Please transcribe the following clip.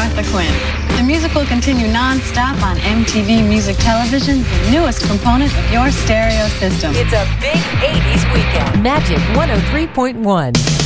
Martha Quinn. The music will continue non-stop on MTV Music Television, the newest component of your stereo system. It's a big 80s weekend. Magic 103.1.